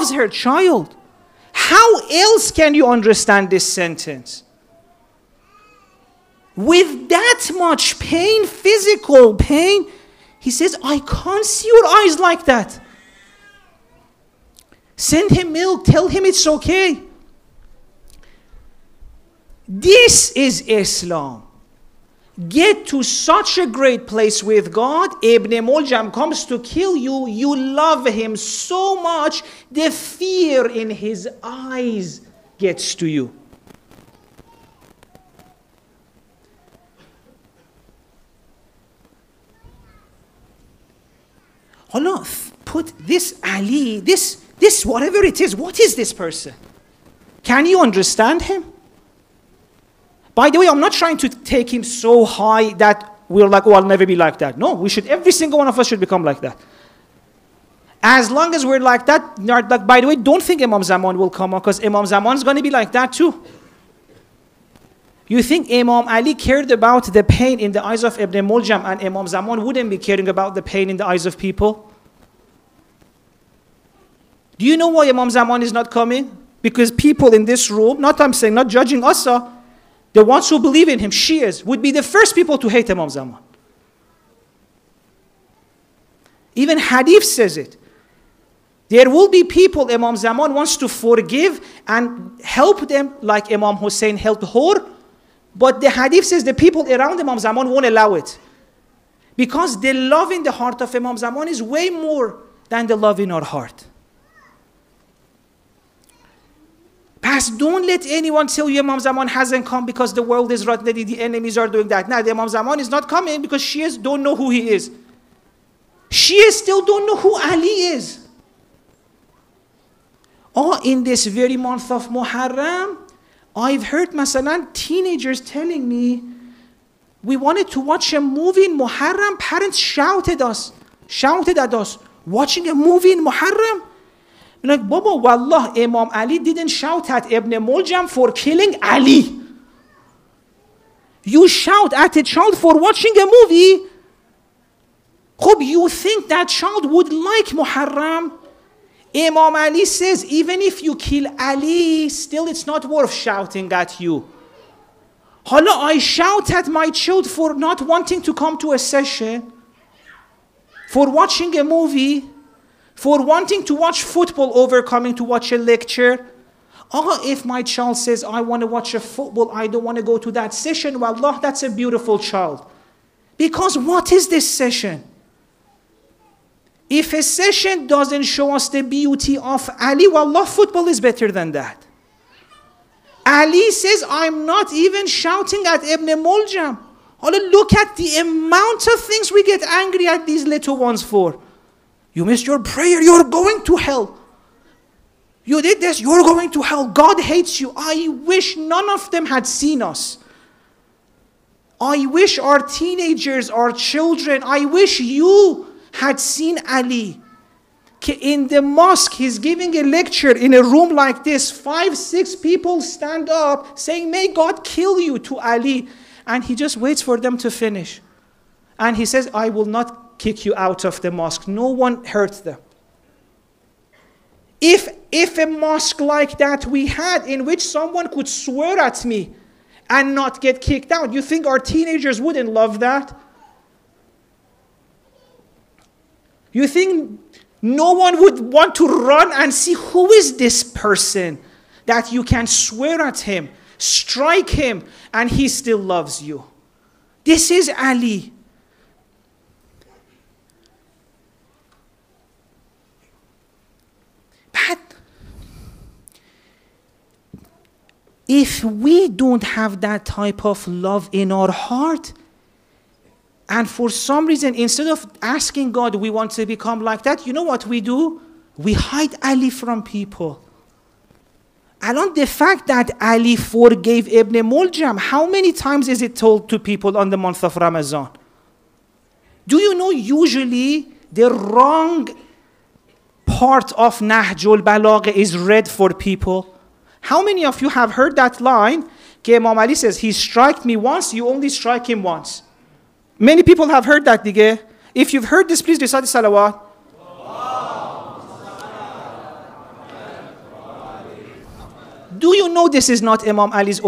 loves her child. How else can you understand this sentence? With that much pain, physical pain, he says, I can't see your eyes like that. Send him milk, tell him it's okay. This is Islam. Get to such a great place with God. Ibn Muljam comes to kill you. You love him so much, the fear in his eyes gets to you. Allah, put this Ali, this whatever it is, what is this person? Can you understand him? By the way, I'm not trying to take him so high that we're like, oh, I'll never be like that. No, every single one of us should become like that. As long as we're like that, by the way, don't think Imam Zaman will come on, because Imam Zaman is going to be like that too. You think Imam Ali cared about the pain in the eyes of Ibn Muljam, and Imam Zaman wouldn't be caring about the pain in the eyes of people? Do you know why Imam Zaman is not coming? Because people in this room, not judging us, the ones who believe in him, Shias, would be the first people to hate Imam Zaman. Even Hadith says it. There will be people Imam Zaman wants to forgive and help them, like Imam Hussein helped Hur. But the Hadith says the people around Imam Zaman won't allow it. Because the love in the heart of Imam Zaman is way more than the love in our heart. Past, don't let anyone tell you Imam Zaman hasn't come because the world is rotten, the enemies are doing that. No, the Imam Zaman is not coming because Shias don't know who he is. Shias still don't know who Ali is. In this very month of Muharram, I've heard, masalan, teenagers telling me, we wanted to watch a movie in Muharram. Parents shouted at us, watching a movie in Muharram? I'm like, Baba, wallah, Imam Ali didn't shout at Ibn Muljam for killing Ali. You shout at a child for watching a movie. You think that child would like Muharram? Imam Ali says, even if you kill Ali, still it's not worth shouting at you. Hala, I shout at my child for not wanting to come to a session, for watching a movie, for wanting to watch football over coming to watch a lecture. If my child says, I want to watch a football, I don't want to go to that session, wallah, that's a beautiful child. Because what is this session? If a session doesn't show us the beauty of Ali, wallah, football is better than that. Ali says, I'm not even shouting at Ibn Muljam. Look at the amount of things we get angry at these little ones for. You missed your prayer, you're going to hell. You did this, you're going to hell. God hates you. I wish none of them had seen us. I wish our teenagers, our children, I wish you had seen Ali. In the mosque, he's giving a lecture in a room like this. 5, 6 people stand up saying, may God kill you, to Ali. And he just waits for them to finish. And he says, I will not kick you out of the mosque. No one hurt them. If a mosque like that we had, in which someone could swear at me and not get kicked out, you think our teenagers wouldn't love that? You think no one would want to run and see who is this person that you can swear at him, strike him, and he still loves you? This is Ali. But if we don't have that type of love in our heart, and for some reason, instead of asking God, we want to become like that, you know what we do? We hide Ali from people. And the fact that Ali forgave Ibn Muljam, how many times is it told to people on the month of Ramadan? Do you know usually the wrong part of Nahjul Balagha is read for people? How many of you have heard that line? Imam Ali says, he struck me once, you only strike him once. Many people have heard that, dige. If you've heard this, please recite the salawat. Do you know this is not Imam Ali's